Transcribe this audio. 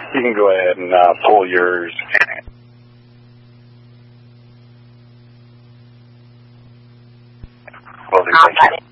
You can go ahead and pull yours. Well, thank you.